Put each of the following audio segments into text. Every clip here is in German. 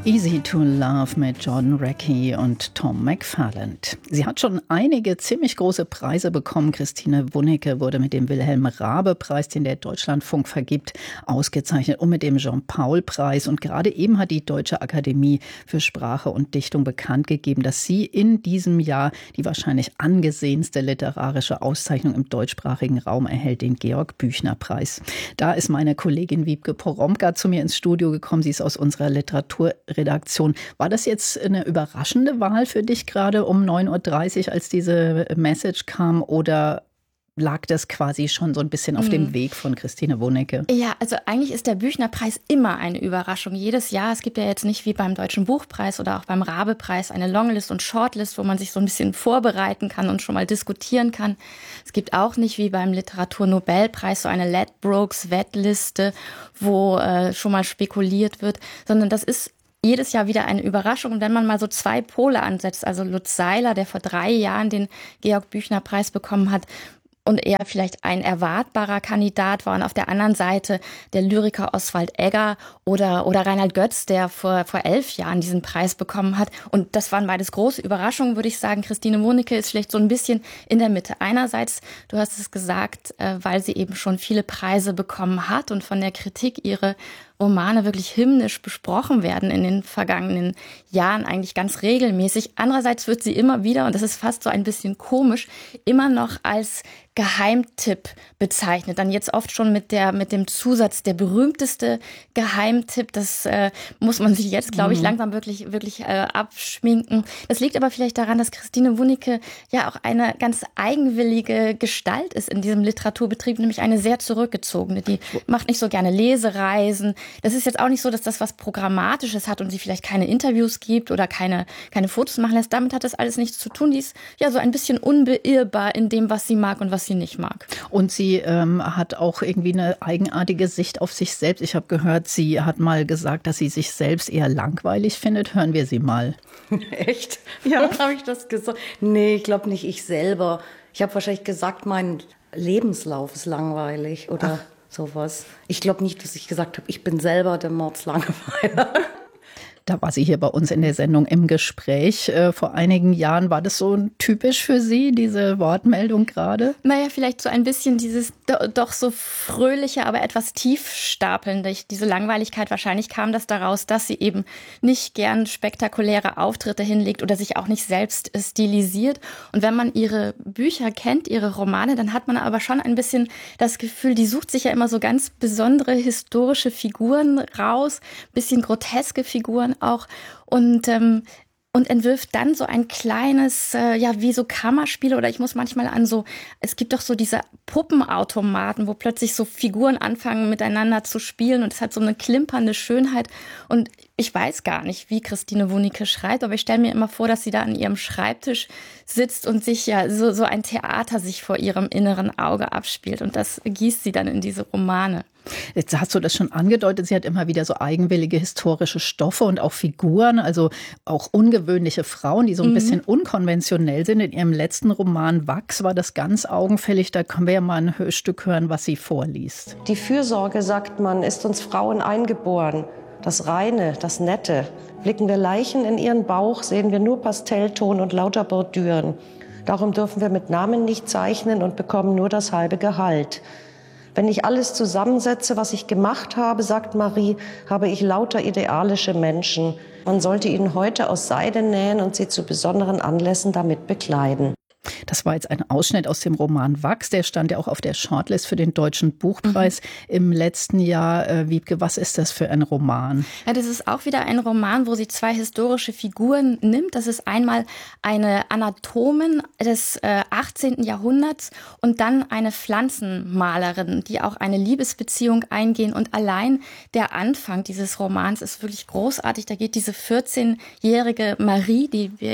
Easy to Love mit Jordan Reckie und Tom McFarland. Sie hat schon einige ziemlich große Preise bekommen. Christine Wunnecke wurde mit dem Wilhelm-Raabe-Preis, den der Deutschlandfunk vergibt, ausgezeichnet und mit dem Jean-Paul-Preis. Und gerade eben hat die Deutsche Akademie für Sprache und Dichtung bekannt gegeben, dass sie in diesem Jahr die wahrscheinlich angesehenste literarische Auszeichnung im deutschsprachigen Raum erhält, den Georg-Büchner-Preis. Da ist meine Kollegin Wiebke Poromka zu mir ins Studio gekommen. Sie ist aus unserer Literaturredaktion. War das jetzt eine überraschende Wahl für dich gerade um 9:30 Uhr, als diese Message kam, oder lag das quasi schon so ein bisschen auf dem Weg von Christine Wunnecke? Ja, also eigentlich ist der Büchner-Preis immer eine Überraschung. Jedes Jahr. Es gibt ja jetzt nicht wie beim Deutschen Buchpreis oder auch beim Raabe-Preis eine Longlist und Shortlist, wo man sich so ein bisschen vorbereiten kann und schon mal diskutieren kann. Es gibt auch nicht wie beim Literaturnobelpreis so eine Ladbrokes-Wettliste, wo schon mal spekuliert wird, sondern das ist jedes Jahr wieder eine Überraschung. Und wenn man mal so zwei Pole ansetzt, also Lutz Seiler, der vor 3 Jahren den Georg-Büchner-Preis bekommen hat, und er vielleicht ein erwartbarer Kandidat war. Und auf der anderen Seite der Lyriker Oswald Egger oder Reinhard Götz, der vor 11 Jahren diesen Preis bekommen hat. Und das waren beides große Überraschungen, würde ich sagen. Christine Wunnecke ist vielleicht so ein bisschen in der Mitte. Einerseits, du hast es gesagt, weil sie eben schon viele Preise bekommen hat und von der Kritik ihre Romane wirklich hymnisch besprochen werden in den vergangenen Jahren, eigentlich ganz regelmäßig. Andererseits wird sie immer wieder, und das ist fast so ein bisschen komisch, immer noch als Geheimtipp bezeichnet. Dann jetzt oft schon mit dem Zusatz der berühmteste Geheimtipp. Das muss man sich jetzt, glaube ich, langsam wirklich abschminken. Das liegt aber vielleicht daran, dass Christine Wunnecke ja auch eine ganz eigenwillige Gestalt ist in diesem Literaturbetrieb, nämlich eine sehr zurückgezogene. Die macht nicht so gerne Lesereisen. Das ist jetzt auch nicht so, dass das was Programmatisches hat und sie vielleicht keine Interviews gibt oder keine Fotos machen lässt. Damit hat das alles nichts zu tun. Die ist ja so ein bisschen unbeirrbar in dem, was sie mag und was sie nicht mag. Und sie hat auch irgendwie eine eigenartige Sicht auf sich selbst. Ich habe gehört, sie hat mal gesagt, dass sie sich selbst eher langweilig findet. Hören wir sie mal. Echt? Ja. Habe ich das gesagt? Nee, ich glaube nicht ich selber. Ich habe wahrscheinlich gesagt, mein Lebenslauf ist langweilig oder sowas. Ich glaube nicht, dass ich gesagt habe, ich bin selber der Mordslangweiler. Da war sie hier bei uns in der Sendung im Gespräch vor einigen Jahren. War das so typisch für Sie, diese Wortmeldung gerade? Naja, vielleicht so ein bisschen dieses doch so fröhliche, aber etwas tiefstapelnde. Diese Langweiligkeit, wahrscheinlich kam das daraus, dass sie eben nicht gern spektakuläre Auftritte hinlegt oder sich auch nicht selbst stilisiert. Und wenn man ihre Bücher kennt, ihre Romane, dann hat man aber schon ein bisschen das Gefühl, die sucht sich ja immer so ganz besondere historische Figuren raus, bisschen groteske Figuren auch, und entwirft dann so ein kleines, wie so Kammerspiele, oder ich muss manchmal es gibt doch so diese Puppenautomaten, wo plötzlich so Figuren anfangen miteinander zu spielen, und es hat so eine klimpernde Schönheit. Und ich weiß gar nicht, wie Christine Wunnecke schreibt, aber ich stelle mir immer vor, dass sie da an ihrem Schreibtisch sitzt und sich so ein Theater sich vor ihrem inneren Auge abspielt, und das gießt sie dann in diese Romane. Jetzt hast du das schon angedeutet, sie hat immer wieder so eigenwillige historische Stoffe und auch Figuren, also auch ungewöhnliche Frauen, die so ein bisschen unkonventionell sind. In ihrem letzten Roman Wachs war das ganz augenfällig. Da können wir ja mal ein Stück hören, was sie vorliest. Die Fürsorge, sagt man, ist uns Frauen eingeboren. Das Reine, das Nette. Blicken wir Leichen in ihren Bauch, sehen wir nur Pastellton und lauter Bordüren. Darum dürfen wir mit Namen nicht zeichnen und bekommen nur das halbe Gehalt. Wenn ich alles zusammensetze, was ich gemacht habe, sagt Marie, habe ich lauter idealische Menschen. Man sollte ihnen heute aus Seide nähen und sie zu besonderen Anlässen damit bekleiden. Das war jetzt ein Ausschnitt aus dem Roman Wachs. Der stand ja auch auf der Shortlist für den Deutschen Buchpreis im letzten Jahr. Wiebke, was ist das für ein Roman? Ja, das ist auch wieder ein Roman, wo sie 2 historische Figuren nimmt. Das ist einmal eine Anatomin des 18. Jahrhunderts und dann eine Pflanzenmalerin, die auch eine Liebesbeziehung eingehen. Und allein der Anfang dieses Romans ist wirklich großartig. Da geht diese 14-jährige Marie,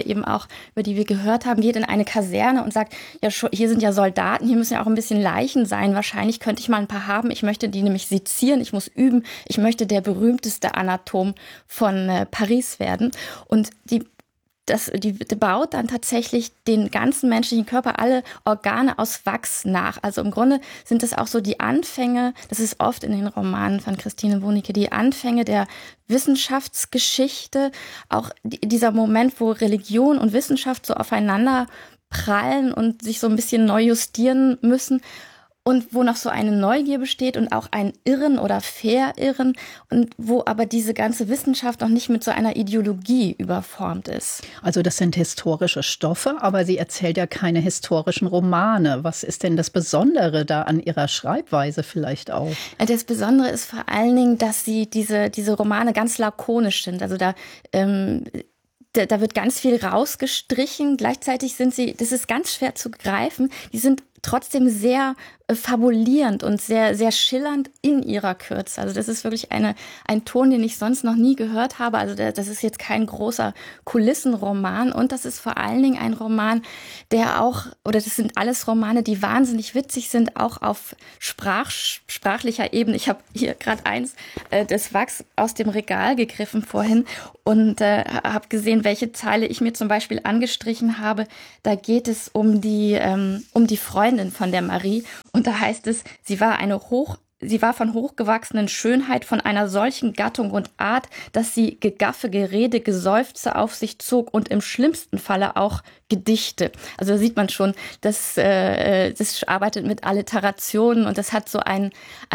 über die wir gehört haben, geht in eine Kaserne und sagt, ja, hier sind ja Soldaten, hier müssen ja auch ein bisschen Leichen sein. Wahrscheinlich könnte ich mal ein paar haben. Ich möchte die nämlich sezieren, ich muss üben. Ich möchte der berühmteste Anatom von Paris werden. Und die baut dann tatsächlich den ganzen menschlichen Körper, alle Organe aus Wachs nach. Also im Grunde sind das auch so die Anfänge, das ist oft in den Romanen von Christine Wunneke, die Anfänge der Wissenschaftsgeschichte, auch dieser Moment, wo Religion und Wissenschaft so aufeinander prallen und sich so ein bisschen neu justieren müssen. Und wo noch so eine Neugier besteht und auch ein Irren oder Verirren und wo aber diese ganze Wissenschaft noch nicht mit so einer Ideologie überformt ist. Also das sind historische Stoffe, aber sie erzählt ja keine historischen Romane. Was ist denn das Besondere da an ihrer Schreibweise vielleicht auch? Das Besondere ist vor allen Dingen, dass sie diese Romane ganz lakonisch sind. Also da wird ganz viel rausgestrichen. Gleichzeitig das ist ganz schwer zu greifen. Die sind trotzdem sehr fabulierend und sehr, sehr schillernd in ihrer Kürze. Also das ist wirklich ein Ton, den ich sonst noch nie gehört habe. Also das ist jetzt kein großer Kulissenroman und das ist vor allen Dingen ein Roman, das sind alles Romane, die wahnsinnig witzig sind, auch auf sprachlicher Ebene. Ich habe hier gerade des Wachs aus dem Regal gegriffen vorhin und habe gesehen, welche Zeile ich mir zum Beispiel angestrichen habe. Da geht es um die Freundin von der Marie. Und da heißt es, sie war von hochgewachsenen Schönheit, von einer solchen Gattung und Art, dass sie Gegaffe, Gerede, Geseufze auf sich zog und im schlimmsten Falle auch Gedichte. Also da sieht man schon, das arbeitet mit Alliterationen und das hat so einen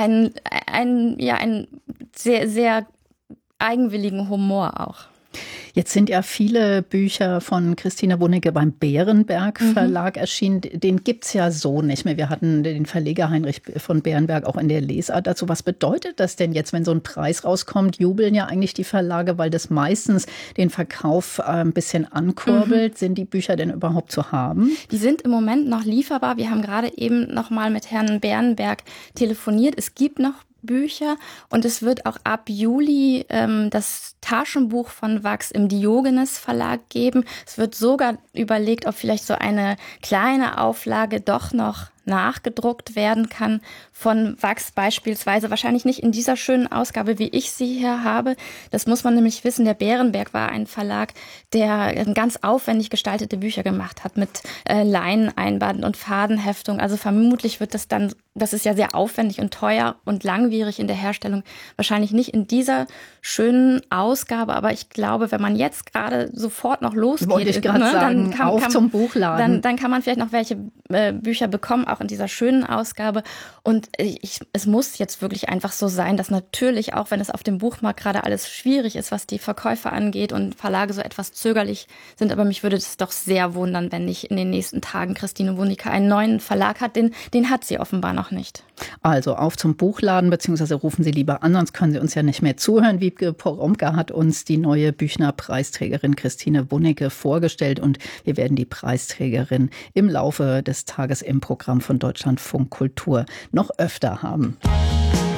sehr, sehr eigenwilligen Humor auch. Jetzt sind ja viele Bücher von Christine Wunneke beim Bärenberg Verlag erschienen. Den gibt's ja so nicht mehr. Wir hatten den Verleger Heinrich von Bärenberg auch in der Lesart dazu. Was bedeutet das denn jetzt, wenn so ein Preis rauskommt? Jubeln ja eigentlich die Verlage, weil das meistens den Verkauf ein bisschen ankurbelt. Sind die Bücher denn überhaupt zu haben? Die sind im Moment noch lieferbar. Wir haben gerade eben noch mal mit Herrn Bärenberg telefoniert. Es gibt noch Bücher und es wird auch ab Juli das Taschenbuch von Wachs im Diogenes Verlag geben. Es wird sogar überlegt, ob vielleicht so eine kleine Auflage doch noch nachgedruckt werden kann von Wachs beispielsweise. Wahrscheinlich nicht in dieser schönen Ausgabe, wie ich sie hier habe. Das muss man nämlich wissen. Der Bärenberg war ein Verlag, der ganz aufwendig gestaltete Bücher gemacht hat mit Leineneinbanden und Fadenheftung. Also vermutlich wird das ist ja sehr aufwendig und teuer und langwierig in der Herstellung, wahrscheinlich nicht in dieser schönen Ausgabe. Aber ich glaube, wenn man jetzt gerade sofort noch losgeht, wollte ich gerade sagen, zum Buchladen. Dann kann man vielleicht noch welche Bücher bekommen, auch in dieser schönen Ausgabe. Und es muss jetzt wirklich einfach so sein, dass natürlich, auch wenn es auf dem Buchmarkt gerade alles schwierig ist, was die Verkäufe angeht und Verlage so etwas zögerlich sind, aber mich würde es doch sehr wundern, wenn nicht in den nächsten Tagen Christine Wunneke einen neuen Verlag hat. Den hat sie offenbar noch nicht. Also auf zum Buchladen, beziehungsweise rufen Sie lieber an, sonst können Sie uns ja nicht mehr zuhören. Wiebke Poromka hat uns die neue Büchner-Preisträgerin Christine Wunneke vorgestellt und wir werden die Preisträgerin im Laufe des Tages im Programm von Deutschlandfunk Kultur noch öfter haben.